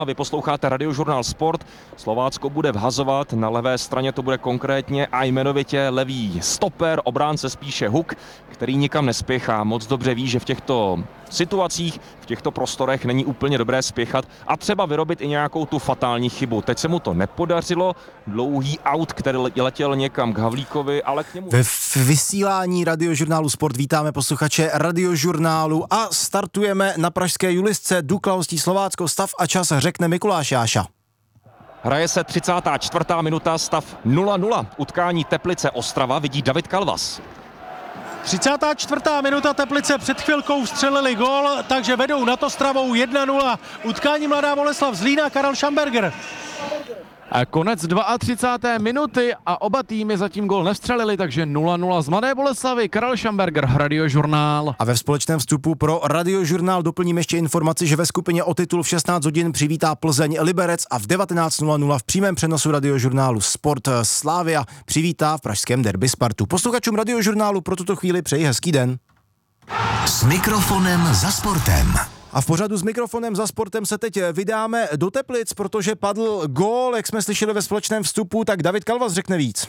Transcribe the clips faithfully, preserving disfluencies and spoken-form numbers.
Vy posloucháte Radiožurnál Sport. Slovácko bude vhazovat, na levé straně to bude konkrétně a jmenovitě levý stoper, obránce spíše Huk, který nikam nespěchá. Moc dobře ví, že v těchto situacích, v těchto prostorech není úplně dobré spěchat a třeba vyrobit i nějakou tu fatální chybu. Teď se mu to nepodařilo, dlouhý aut, který letěl někam k Havlíkovi, ale k němu... Ve vysílání Radiožurnálu Sport vítáme posluchače Radiožurnálu a startujeme na pražské Julisce. Dukla hostí Slovácko, stav a čas řekne Mikuláš Jáša. Hraje se třicátá čtvrtá minuta, stav nula nula. Utkání Teplice Ostrava vidí David Kalvas. třicátá čtvrtá minuta, Teplice před chvilkou vstřelili gól, takže vedou nad Ostravou jedna nula. Utkání Mladá Boleslav Zlína, Karel Šamberger. A konec třicáté druhé minuty a oba týmy zatím gól nevstřelili, takže nula nula z Mladé Boleslavy. Karel Šamberger, Radiožurnál. A ve společném vstupu pro Radiožurnál doplním ještě informaci, že ve skupině o titul v šestnáct hodin přivítá Plzeň Liberec a v devatenáct nula nula v přímém přenosu Radiožurnálu Sport Slavia přivítá v pražském derby Spartu. Posluchačům Radiožurnálu pro tuto chvíli přeji hezký den. S mikrofonem za sportem. A v pořadu s mikrofonem za sportem se teď vydáme do Teplic, protože padl gól, jak jsme slyšeli ve společném vstupu, tak David Kalvas řekne víc.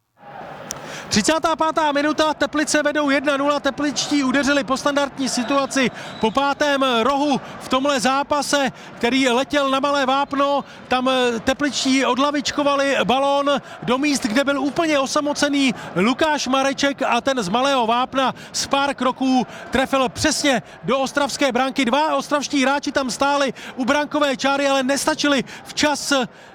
třicátá pátá minuta, Teplice vedou jedna nula, tepličtí udeřili po standardní situaci po pátém rohu v tomhle zápase, který letěl na malé vápno, tam tepličtí odlavičkovali balón do míst, kde byl úplně osamocený Lukáš Mareček a ten z malého vápna z pár kroků trefil přesně do ostravské branky. Dva ostravští hráči tam stáli u brankové čáry, ale nestačili včas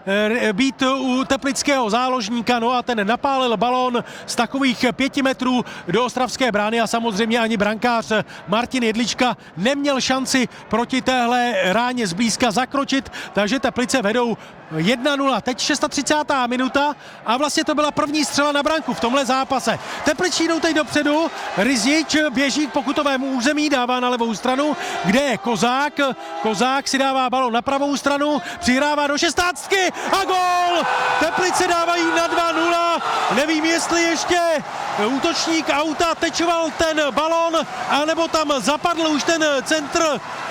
být u teplického záložníka, no a ten napálil balón z takových pěti metrů do ostravské brány a samozřejmě ani brankář Martin Jedlička neměl šanci proti téhle ráně zblízka zakročit, takže Teplice vedou jedna nula. Teď třicátá šestá minuta a vlastně to byla první střela na branku v tomhle zápase. Tepličtí jdou teď dopředu, Ryzič běží k pokutovému území, dává na levou stranu, kde je Kozák. Kozák si dává balon na pravou stranu, přihrává do šestnáctky a gól! Teplice dávají na dva nula. Nevím, jestli ještě útočník auta tečoval ten balon, anebo tam zapadl už ten centr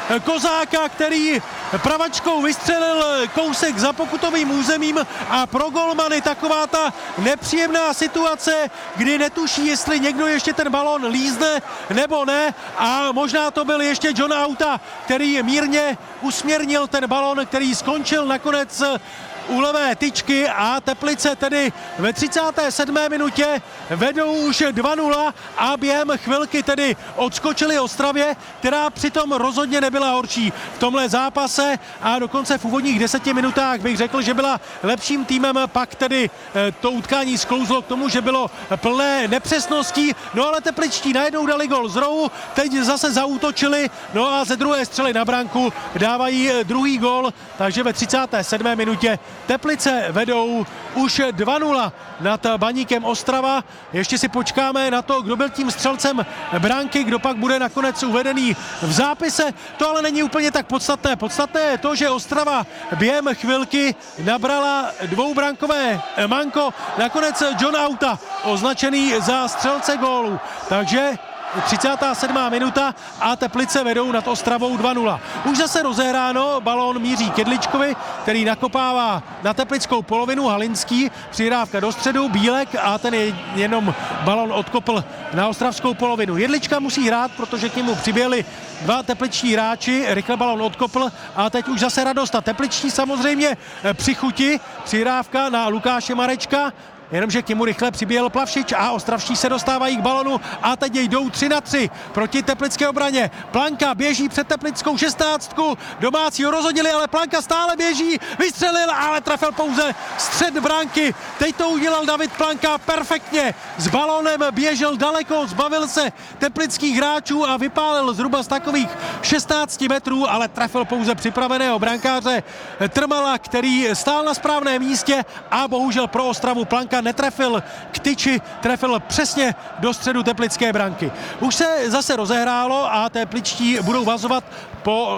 Kozáka, který pravačkou vystřelil kousek za pokutovým územím a pro golmany taková ta nepříjemná situace, kdy netuší, jestli někdo ještě ten balón lízne nebo ne a možná to byl ještě John Auta, který mírně usměrnil ten balón, který skončil nakonec u levé tyčky a Teplice tedy ve třicáté sedmé minutě vedou už dva nula a během chvilky tedy odskočili Ostravě, která přitom rozhodně nebyla horší v tomhle zápase a dokonce v úvodních deseti minutách bych řekl, že byla lepším týmem, pak tedy to utkání sklouzlo k tomu, že bylo plné nepřesností, no ale tepličtí najednou dali gol z rohu, teď zase zaútočili, no a ze druhé střely na branku dávají druhý gol, takže ve třicáté sedmé minutě Teplice vedou už dva nula nad Baníkem Ostrava. Ještě si počkáme na to, kdo byl tím střelcem branky, kdo pak bude nakonec uvedený v zápise. To ale není úplně tak podstatné. Podstatné je to, že Ostrava během chvilky nabrala dvoubrankové manko. Nakonec John Auta označený za střelce gólu. Takže třicátá sedmá minuta a Teplice vedou nad Ostravou dva nula. Už zase rozehráno, balón míří k Jedličkovi, který nakopává na teplickou polovinu, Halinský, přihrávka do středu, Bílek a ten je jenom balón odkopl na ostravskou polovinu. Jedlička musí hrát, protože k němu přiběhli dva tepličtí hráči, rychle balón odkopl a teď už zase radost. A tepličtí samozřejmě při chuti, přihrávka na Lukáše Marečka, jenomže k němu rychle přiběhl Plavšič a ostravští se dostávají k balonu a teď jdou tři na tři proti teplické obraně. Planka běží před teplickou šestnáctku, domácí ho rozhodili, ale Planka stále běží, vystřelil, ale trefil pouze střed branky. Teď to udělal David Planka perfektně, s balonem běžel daleko, zbavil se teplických hráčů a vypálil zhruba z takových šestnácti metrů, ale trefil pouze připraveného brankáře Trmala, který stál na správném místě a bohužel pro Ostravu Planka netrefil k tyči, trefil přesně do středu teplické branky. Už se zase rozehrálo a tepličtí budou vazovat po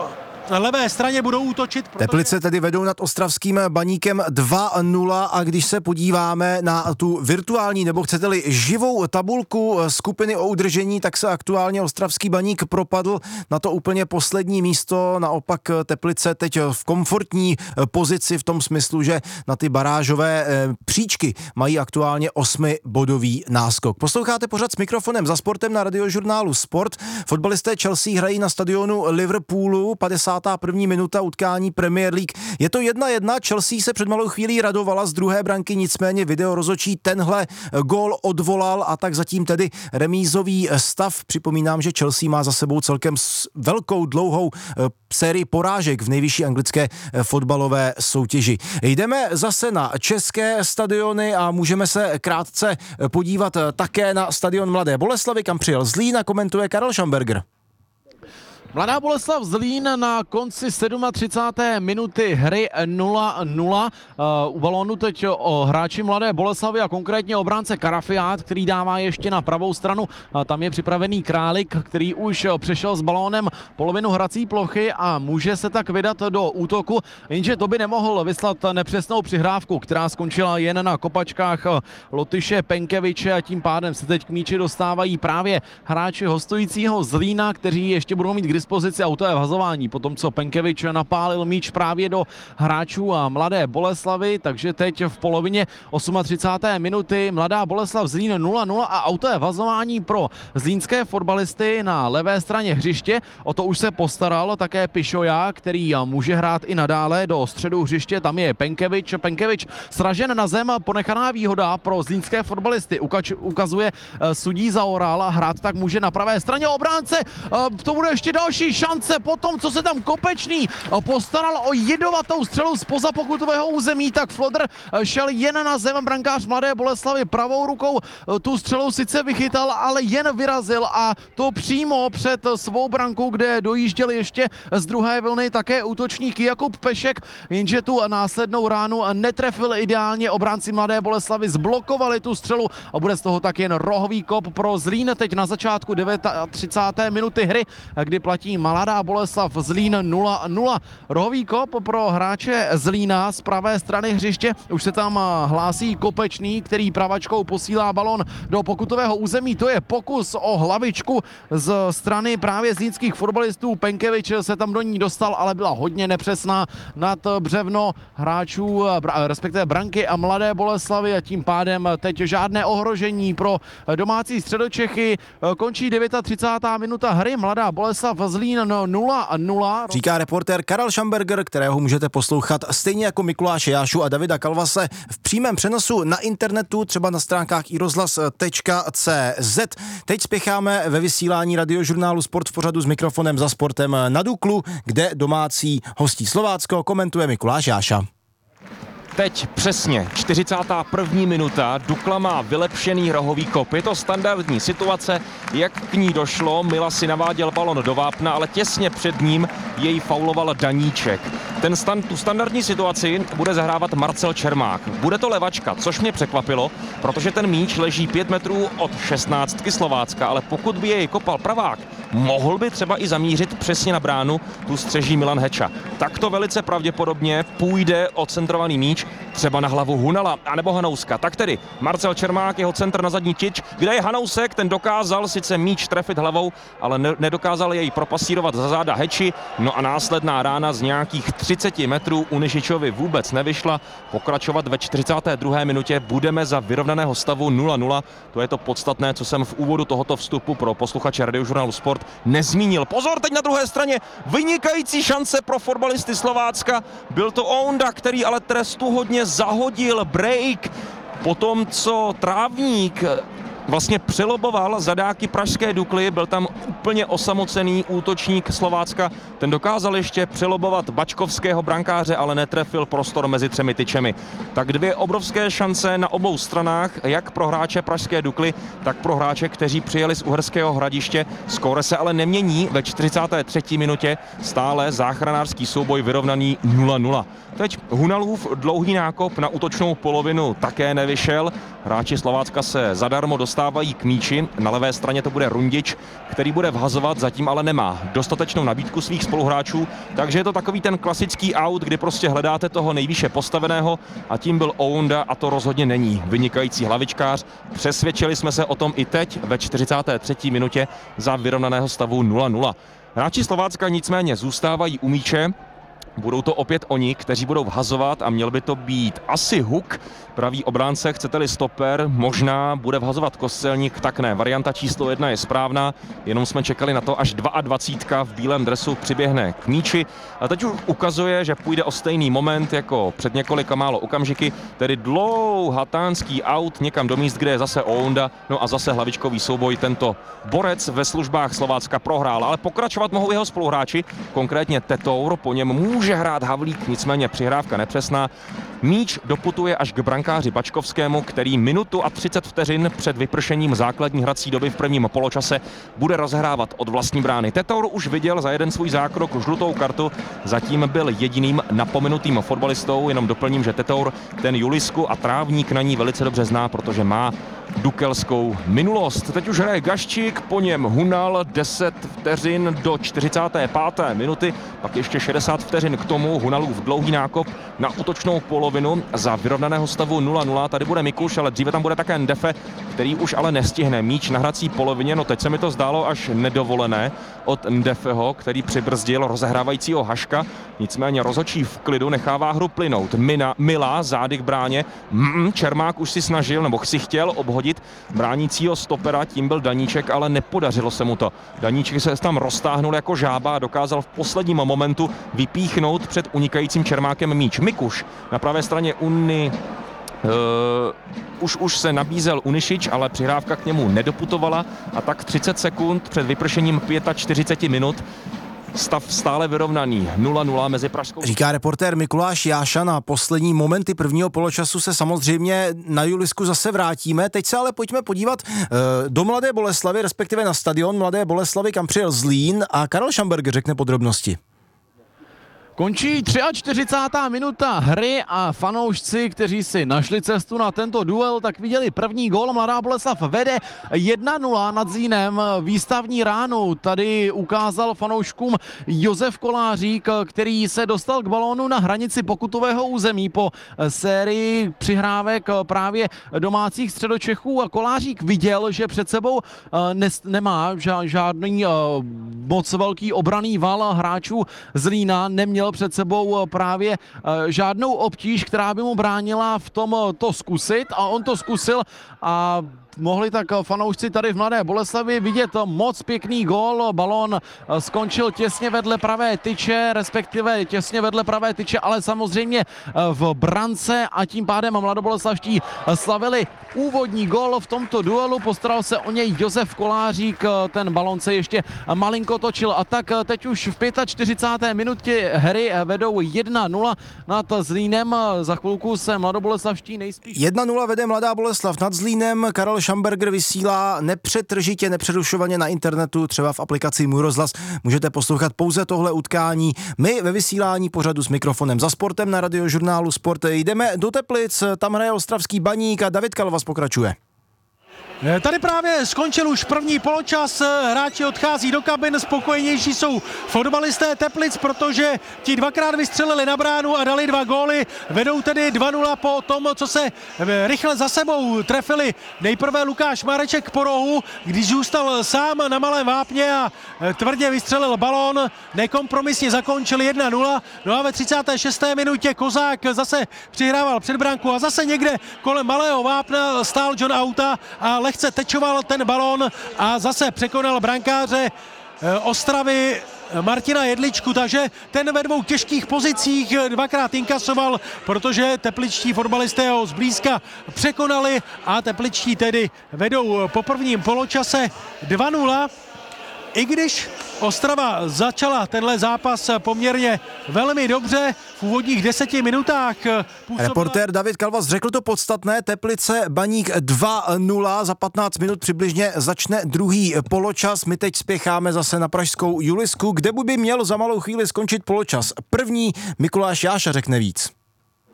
levé straně budou útočit. Protože... Teplice tedy vedou nad ostravským Baníkem dva nula a když se podíváme na tu virtuální nebo chcete-li živou tabulku skupiny o udržení, tak se aktuálně ostravský Baník propadl na to úplně poslední místo, naopak Teplice teď v komfortní pozici v tom smyslu, že na ty barážové příčky mají aktuálně osmibodový náskok. Posloucháte pořad s mikrofonem za sportem na Radiožurnálu Sport. Fotbalisté Chelsea hrají na stadionu Liverpoolu, padesátá první minuta utkání Premier League. Je to jedna jedna, Chelsea se před malou chvílí radovala z druhé branky, nicméně video rozhodčí tenhle gól odvolal a tak zatím tedy remízový stav. Připomínám, že Chelsea má za sebou celkem velkou dlouhou sérii porážek v nejvyšší anglické fotbalové soutěži. Jdeme zase na české stadiony a můžeme se krátce podívat také na stadion Mladé Boleslavi, kam přijel Zlín, komentuje Karel Schamberger. Mladá Boleslav Zlín na konci třicáté sedmé minuty hry nula nula. Uh, u balónu teď o hráči Mladé Boleslavy a konkrétně obránce Karafiát, který dává ještě na pravou stranu. Uh, tam je připravený Králik, který už přešel s balónem polovinu hrací plochy a může se tak vydat do útoku, jenže to by nemohl vyslat nepřesnou přihrávku, která skončila jen na kopačkách Lotyše Penkeviče a tím pádem se teď k míči dostávají právě hráči hostujícího Zlína, kteří ještě budou mít k dispozici autové vhazování, potom co Penkevič napálil míč právě do hráčů a Mladé Boleslavy, takže teď v polovině třicáté osmé minuty Mladá Boleslav Zlín nula nula a autové vhazování pro zlínské fotbalisty na levé straně hřiště. O to už se postaral také Pišoja, který může hrát i nadále do středu hřiště, tam je Penkevič. Penkevič sražen na zem, ponechaná výhoda pro zlínské fotbalisty. Ukač, ukazuje sudí Zaoral a hrát tak může na pravé straně obránce. To bude ještě další šance po tom, co se tam Kopečný postaral o jedovatou střelu zpoza pokutového území, tak Flodr šel jen na zem, brankář Mladé Boleslavy pravou rukou tu střelu sice vychytal, ale jen vyrazil a to přímo před svou brankou, kde dojížděl ještě z druhé vlny také útočník Jakub Pešek, jenže tu následnou ránu netrefil ideálně, obránci Mladé Boleslavy zblokovali tu střelu a bude z toho tak jen rohový kop pro Zlín teď na začátku třicáté deváté minuty hry, kdy platí Mladá Boleslav Zlín nula nula. Rohový kop pro hráče Zlína z pravé strany hřiště. Už se tam hlásí Kopečný, který pravačkou posílá balon do pokutového území. To je pokus o hlavičku z strany právě zlínských fotbalistů. Penkevič se tam do ní dostal, ale byla hodně nepřesná nad břevno hráčů, respektive branky a Mladé Boleslavy a tím pádem teď žádné ohrožení pro domácí Středočechy. Končí třicátá devátá minuta hry, Mladá Boleslav Zlín nula nula. Říká reportér Karel Schamberger, kterého můžete poslouchat stejně jako Mikuláše Jášu a Davida Kalvase v přímém přenosu na internetu, třeba na stránkách i rozhlas tečka cé zet. Teď spěcháme ve vysílání Radiožurnálu Sport v pořadu s mikrofonem za sportem na Duklu, kde domácí hostí Slovácko, komentuje Mikuláš Jáša. Teď přesně čtyřicátá první minuta, Dukla má vylepšený rohový kop. Je to standardní situace, jak k ní došlo, Mila si naváděl balon do vápna, ale těsně před ním jej fauloval Daníček. Ten stand, tu standardní situaci bude zahrávat Marcel Čermák. Bude to levačka, což mě překvapilo, protože ten míč leží pět metrů od šestnáctky Slovácka, ale pokud by jej kopal pravák, mohl by třeba i zamířit přesně na bránu, tu střeží Milan Heča. Tak to velice pravděpodobně půjde o centrovaný míč třeba na hlavu Hunala anebo Hanouska. Tak tedy Marcel Čermák, jeho centr na zadní tyč, kde je Hanousek, ten dokázal sice míč trefit hlavou, ale ne- nedokázal jej propasírovat za záda Heči. No a následná rána z nějakých třicet metrů u Nišičovi vůbec nevyšla. Pokračovat ve čtyřicáté druhé minutě budeme za vyrovnaného stavu nula nula. To je to podstatné, co jsem v úvodu tohoto vstupu pro posluchače Radiožurnálu Sport nezmínil. Pozor, teď na druhé straně vynikající šance pro fotbalisty Slovácka. Byl to Ounda, který ale trestu hodně zahodil, break, po tom, co Trávník vlastně přeloboval zadáky pražské Dukly, byl tam úplně osamocený útočník Slovácka, ten dokázal ještě přelobovat bačkovského brankáře, ale netrefil prostor mezi třemi tyčemi. Tak dvě obrovské šance na obou stranách, jak pro hráče pražské Dukly, tak pro hráče, kteří přijeli z Uherského Hradiště. Skóre se ale nemění, ve čtyřicáté třetí minutě stále záchranářský souboj vyrovnaný nula nula. Teď Hunalův dlouhý nákop na útočnou polovinu také nevyšel. Hráči Slovácka se zadarmo dostali dostávají k míči. Na levé straně to bude Rundič, který bude vhazovat, zatím ale nemá dostatečnou nabídku svých spoluhráčů, takže je to takový ten klasický out, kdy prostě hledáte toho nejvýše postaveného a tím byl Ounda a to rozhodně není vynikající hlavičkář. Přesvědčili jsme se o tom i teď ve čtyřicáté třetí minutě za vyrovnaného stavu nula nula. Hráči Slovácka nicméně zůstávají u míče. Budou to opět oni, kteří budou vhazovat a měl by to být asi Huk, pravý obránce, chcete-li stoper, možná bude vhazovat Kostelník, tak ne. Varianta číslo jedna je správná, jenom jsme čekali na to, až dvacítka v bílém dresu přiběhne k míči. A teď už ukazuje, že půjde o stejný moment jako před několika málo okamžiky, tedy dlouhatánský out někam do míst, kde je zase Ounda, no a zase hlavičkový souboj. Tento borec ve službách Slovácka prohrál, ale pokračovat mohou jeho spoluhráči, konkrétně Tetour, po něm může hrát Havlík, nicméně přihrávka nepřesná. Míč doputuje až k brankáři Bačkovskému, který minutu a třicet vteřin před vypršením základní hrací doby v prvním poločase bude rozhrávat od vlastní brány. Tetour už viděl za jeden svůj zákrok žlutou kartu, zatím byl jediným napomenutým fotbalistou, jenom doplním, že Tetour ten Julisku a trávník na ní velice dobře zná, protože má dukelskou minulost. Teď už hraje Gaščík, po něm Hunal, deset vteřin do čtyřicáté páté minuty, pak ještě šedesát vteřin k tomu, Hunalův dlouhý nákop na útočnou polovinu za vyrovnaného stavu nula nula. Tady bude Mikuš, ale dříve tam bude také Ndefe, který už ale nestihne míč na hrací polovině. No teď se mi to zdálo až nedovolené od Ndefeho, který přibrzdil rozehrávajícího Haška. Nicméně rozhodčí v klidu nechává hru plynout. Mina, Milá zády k bráně. Mm, Čermák už si snažil, nebo si chtěl obhodit bránícího stopera, tím byl Daníček, ale nepodařilo se mu to. Daníček se tam roztáhnul jako žába a dokázal v posledním momentu vypíchnout před unikajícím Čermákem míč. Mikuš na pravé straně Uny Uh, už, už se nabízel Unišič, ale přihrávka k němu nedoputovala a tak třicet sekund před vypršením čtyřicet pět minut stav stále vyrovnaný nula nula mezi Pražskou... Říká reportér Mikuláš Jáša. Na poslední momenty prvního poločasu se samozřejmě na Julisku zase vrátíme. Teď se ale pojďme podívat uh, do Mladé Boleslavi, respektive na stadion Mladé Boleslavy, kam přijel Zlín, a Karel Šamberger řekne podrobnosti. Končí čtyřicátá třetí minuta hry a fanoušci, kteří si našli cestu na tento duel, tak viděli první gól. Mladá Boleslav vede jedna nula nad Zlínem. Výstavní ránu tady ukázal fanouškům Josef Kolářík, který se dostal k balónu na hranici pokutového území po sérii přihrávek právě domácích Středočechů. Kolářík viděl, že před sebou nemá žádný moc velký obranný val hráčů Zlína, neměl před sebou právě žádnou obtíž, která by mu bránila v tom to zkusit, a on to zkusil a mohli tak fanoušci tady v Mladé Boleslavi vidět moc pěkný gól. Balón skončil těsně vedle pravé tyče, respektive těsně vedle pravé tyče, ale samozřejmě v brance, a tím pádem mladoboleslavští slavili úvodní gól v tomto duelu. Postaral se o něj Josef Kolářík, ten balón se ještě malinko točil a tak teď už v čtyřicáté páté minutě hry vedou jedna nula nad Zlínem. Za chvilku se mladoboleslavští nejspíš... jedna nula vede Mladá Boleslav nad Zlínem. Karel Šamberger vysílá nepřetržitě, nepřerušovaně na internetu, třeba v aplikaci Můj rozhlas. Můžete poslouchat pouze tohle utkání. My ve vysílání pořadu s mikrofonem za sportem na Radiožurnálu Sport jdeme do Teplic, tam hraje ostravský Baník a David Kalvas pokračuje. Tady právě skončil už první poločas, hráči odchází do kabin, spokojenější jsou fotbalisté Teplic, protože ti dvakrát vystřelili na bránu a dali dva góly, vedou tedy dva nula po tom, co se rychle za sebou trefili. Nejprve Lukáš Mareček po rohu, když zůstal sám na malém vápně a tvrdě vystřelil balón, nekompromisně zakončili jedna nula, no a ve třicáté šesté minutě Kozák zase přihrával před branku a zase někde kolem malého vápna stál John Auta a lehce tečoval ten balón a zase překonal brankáře Ostravy Martina Jedličku, takže ten ve dvou těžkých pozicích dvakrát inkasoval, protože tepličtí fotbalisté ho zblízka překonali a tepličtí tedy vedou po prvním poločase dva nula. I když Ostrava začala tenhle zápas poměrně velmi dobře, v úvodních deseti minutách působila... Reportér David Kalvas řekl to podstatné, Teplice Baník dva nula, za patnáct minut přibližně začne druhý poločas. My teď spěcháme zase na pražskou Julisku, kde by měl za malou chvíli skončit poločas první. Mikuláš Jáša řekne víc.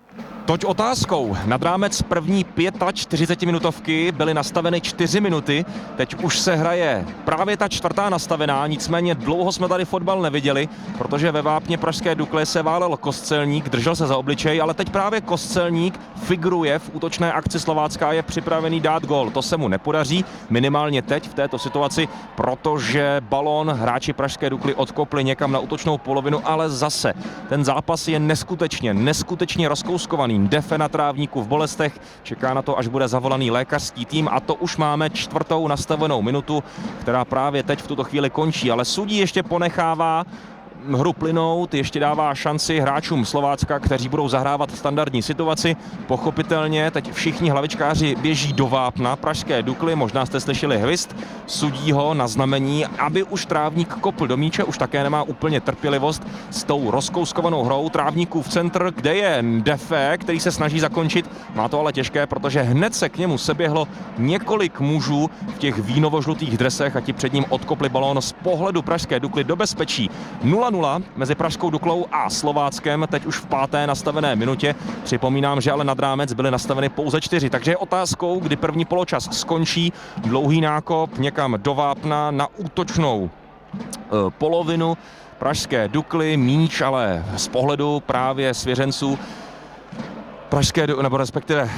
Toť otázkou. Nad rámec první čtyřicet pět minutovky byly nastaveny čtyři minuty. Teď už se hraje právě ta čtvrtá nastavená, nicméně dlouho jsme tady fotbal neviděli, protože ve vápně pražské Dukly se válel Kostelník, držel se za obličej, ale teď právě Kostelník figuruje v útočné akci Slovácka a je připravený dát gól. To se mu nepodaří, minimálně teď v této situaci, protože balón hráči pražské Dukly odkopli někam na útočnou polovinu, ale zase ten zápas je neskutečně, neskutečně rozkouskovaný. Defe na trávníku v Bolestech, čeká na to, až bude zavolaný lékařský tým a to už máme čtvrtou nastavenou minutu, která právě teď v tuto chvíli končí, ale sudí ještě ponechává hru plynout, ještě dává šanci hráčům Slovácka, kteří budou zahrávat standardní situaci. Pochopitelně teď všichni hlavičkáři běží do vápna pražské Dukly, možná jste slyšeli hvist sudího na znamení, aby už trávník kopl do míče, už také nemá úplně trpělivost s tou rozkouskovanou hrou. Trávníků v centr, kde je Defe, který se snaží zakončit, má to ale těžké, protože hned se k němu seběhlo několik mužů v těch vínovo-žlutých dresech a ti před ním odkopli balón z pohledu pražské Dukly do bezpečí. nula nula mezi pražskou Duklou a Slováckem, teď už v páté nastavené minutě. Připomínám, že ale nad rámec byly nastaveny pouze čtyři, takže je otázkou, kdy první poločas skončí. Dlouhý nákop někam do vápna na útočnou e, polovinu pražské Dukly, míč ale z pohledu právě svěřenců pražské, nebo respektive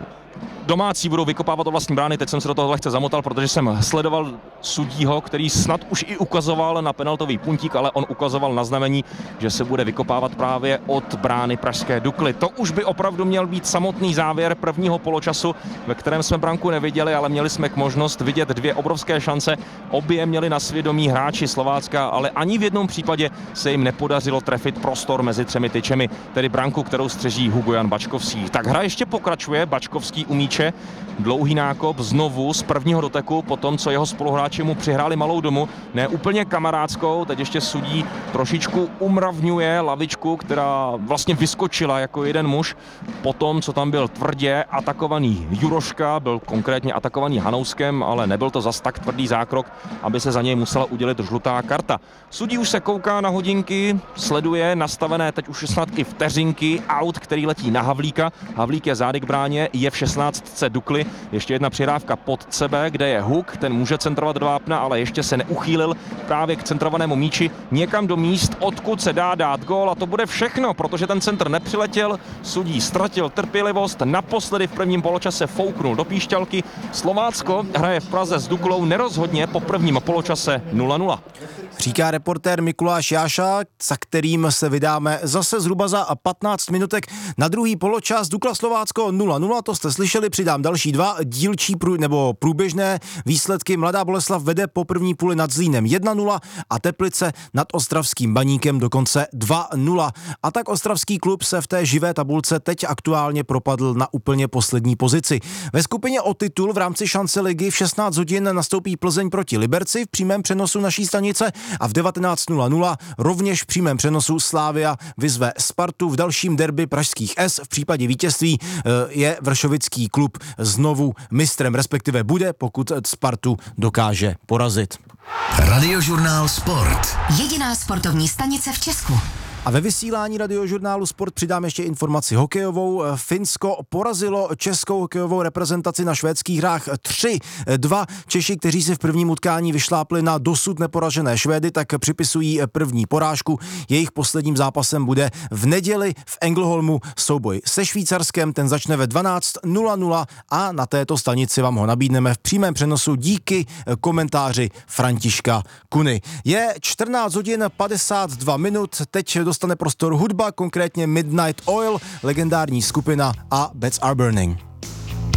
domácí budou vykopávat od vlastní brány. Teď jsem se do toho lehce zamotal, protože jsem sledoval sudího, který snad už i ukazoval na penaltový puntík, ale on ukazoval na znamení, že se bude vykopávat právě od brány pražské Dukly. To už by opravdu měl být samotný závěr prvního poločasu, ve kterém jsme branku neviděli, ale měli jsme možnost vidět dvě obrovské šance. Obě měli na svědomí hráči Slovácka, ale ani v jednom případě se jim nepodařilo trefit prostor mezi třemi tyčemi, tedy branku, kterou střeží Hugo Jan Bačkovský. Tak hra ještě pokračuje, Bačkovský umíče. Dlouhý nákop znovu z prvního doteku, po tom, co jeho spoluhráči mu přihráli malou domu, ne úplně kamarádskou, teď ještě sudí trošičku umravňuje lavičku, která vlastně vyskočila jako jeden muž, po tom, co tam byl tvrdě atakovaný Juroška, byl konkrétně atakovaný Hanouskem, ale nebyl to zas tak tvrdý zákrok, aby se za něj musela udělit žlutá karta. Sudí už se kouká na hodinky, sleduje nastavené teď už snad i vteřinky, aut, který letí na Havlíka. Havlík je zády k bráně, je v šestnáctce Dukly, ještě jedna přihrávka pod sebe, kde je Huk, ten může centrovat do vápna, ale ještě se neuchýlil právě k centrovanému míči někam do míst, odkud se dá dát gól a to bude všechno, protože ten centr nepřiletěl, sudí ztratil trpělivost, naposledy v prvním poločase fouknul do píšťalky. Slovácko hraje v Praze s Duklou nerozhodně po prvním poločase nula nula. Říká reportér Mikuláš Jáša, za kterým se vydáme zase zhruba za patnáct minutek na druhý poločas. Dukla Slovácko nula nula, to jste slyšeli, přidám další dva dílčí prů, nebo průběžné výsledky. Mladá Boleslav vede po první půli nad Zlínem jedna nula a Teplice nad ostravským Baníkem dokonce dva nula. A tak ostravský klub se v té živé tabulce teď aktuálně propadl na úplně poslední pozici. Ve skupině o titul v rámci šance ligy v šestnáct hodin nastoupí Plzeň proti Liberci v přímém přenosu naší stanice a v devatenáct nula nula rovněž v přímém přenosu Slavia vyzve Spartu. V dalším derby pražských S v případě vítězství je vršovický klub znovu mistrem, respektive bude, pokud Spartu dokáže porazit. Radiožurnál Sport. Jediná sportovní stanice v Česku. A ve vysílání Radiožurnálu Sport přidám ještě informaci hokejovou. Finsko porazilo českou hokejovou reprezentaci na švédských hrách tři dva. Češi, kteří si v prvním utkání vyšlápli na dosud neporažené Švédy, tak připisují první porážku. Jejich posledním zápasem bude v neděli v Ängelholmu souboj se Švýcarskem. Ten začne ve dvanáct nula nula a na této stanici vám ho nabídneme v přímém přenosu díky komentáři Františka Kuny. Je čtrnáct hodin padesát dva minut, teď dostane prostor hudba, konkrétně Midnight Oil, legendární skupina a Bats Are Burning.